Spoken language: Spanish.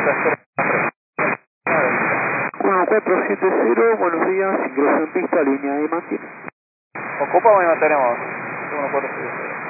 1470, buenos días, ingreso en pista, línea de máquina. ¿Ocupa o no tenemos? 1470.